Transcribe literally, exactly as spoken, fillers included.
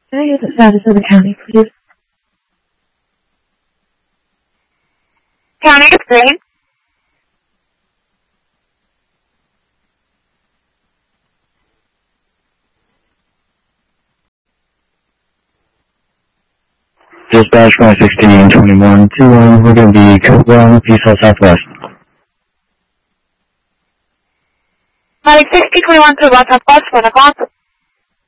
Can I get the status of the county, please? County of Green. Dispatch one sixteen twenty-one two one, we're going to be code one, Peaceful Southwest. Mike sixty twenty-one to Southwest, one o'clock.